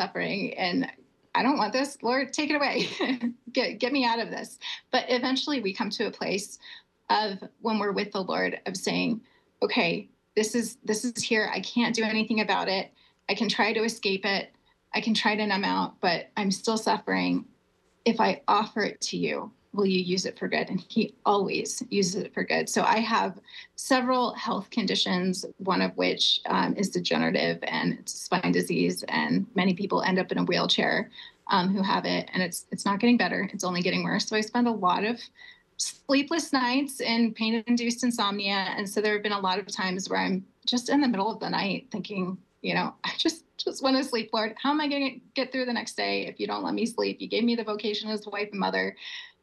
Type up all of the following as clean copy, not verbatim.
suffering and I don't want this. Lord, take it away. Get me out of this. But eventually we come to a place of when we're with the Lord of saying, okay, this is here. I can't do anything about it. I can try to escape it. I can try to numb out, but I'm still suffering. If I offer it to you, will you use it for good? And he always uses it for good. So I have several health conditions, one of which is degenerative and it's spine disease. And many people end up in a wheelchair who have it. And it's not getting better. It's only getting worse. So I spend a lot of sleepless nights and pain-induced insomnia. And so there have been a lot of times where I'm just in the middle of the night thinking, I just want to sleep, Lord. How am I going to get through the next day if you don't let me sleep? You gave me the vocation as a wife and mother.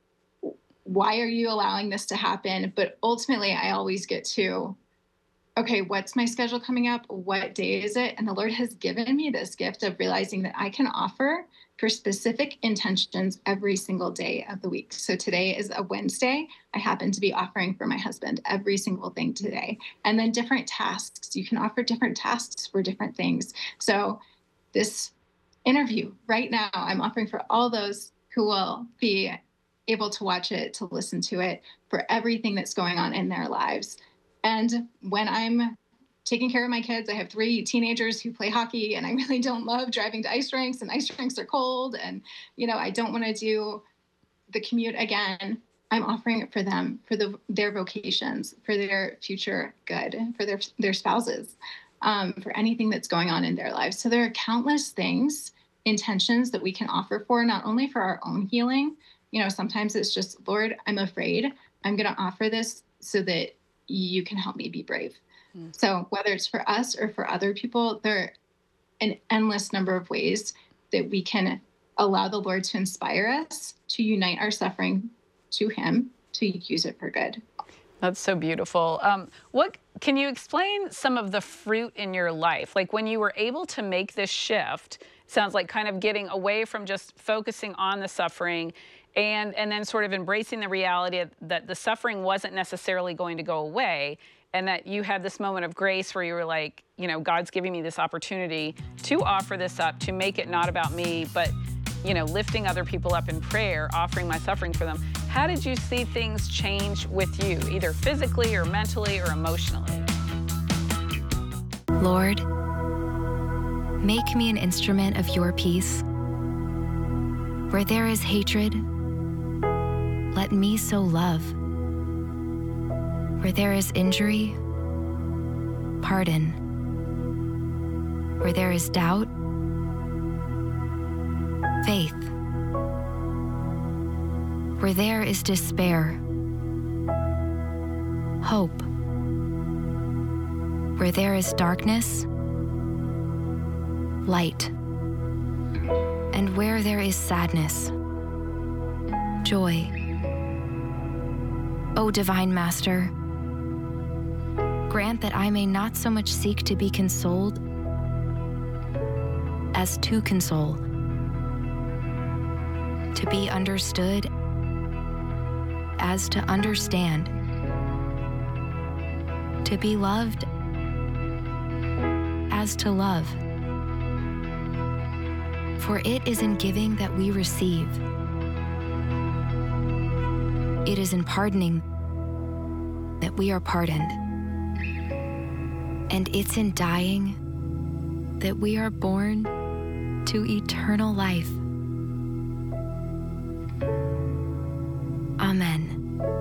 Why are you allowing this to happen? But ultimately, I always get to, okay, what's my schedule coming up? What day is it? And the Lord has given me this gift of realizing that I can offer for specific intentions every single day of the week. So today is a Wednesday. I happen to be offering for my husband every single thing today. And then different tasks. You can offer different tasks for different things. So this interview right now, I'm offering for all those who will be able to watch it, to listen to it, for everything that's going on in their lives. And when I'm taking care of my kids, I have 3 teenagers who play hockey, and I really don't love driving to ice rinks, and ice rinks are cold. And, I don't want to do the commute again. I'm offering it for them, for their vocations, for their future good, for their spouses, for anything that's going on in their lives. So there are countless things, intentions that we can offer for, not only for our own healing. Sometimes it's just, Lord, I'm afraid. I'm going to offer this so that you can help me be brave. So whether it's for us or for other people, there are an endless number of ways that we can allow the Lord to inspire us to unite our suffering to him, to use it for good. That's so beautiful. What can you explain some of the fruit in your life? Like when you were able to make this shift, sounds like kind of getting away from just focusing on the suffering and then sort of embracing the reality that the suffering wasn't necessarily going to go away, and that you had this moment of grace where you were like, God's giving me this opportunity to offer this up, to make it not about me, but, lifting other people up in prayer, offering my suffering for them. How did you see things change with you, either physically or mentally or emotionally? Lord, make me an instrument of your peace. Where there is hatred, let me sow love. Where there is injury, pardon. Where there is doubt, faith. Where there is despair, hope. Where there is darkness, light. And where there is sadness, joy. O Divine Master, grant that I may not so much seek to be consoled as to console, to be understood as to understand, to be loved as to love. For it is in giving that we receive. It is in pardoning that we are pardoned. And it's in dying that we are born to eternal life. Amen.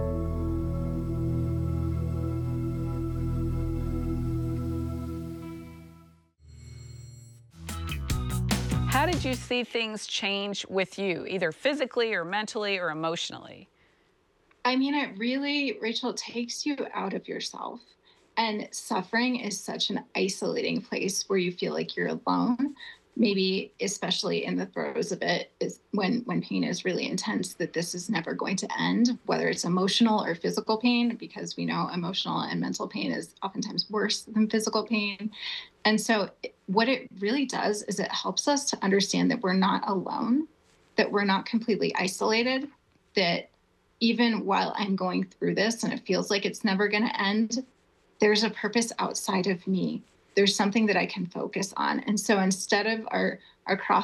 How did you see things change with you, either physically or mentally or emotionally? I mean, it really, Rachel, takes you out of yourself. And suffering is such an isolating place where you feel like you're alone. Maybe especially in the throes of it is when pain is really intense, that this is never going to end, whether it's emotional or physical pain, because we know emotional and mental pain is oftentimes worse than physical pain. And so what it really does is it helps us to understand that we're not alone, that we're not completely isolated, that even while I'm going through this and it feels like it's never going to end, there's a purpose outside of me. There's something that I can focus on. And so instead of our cross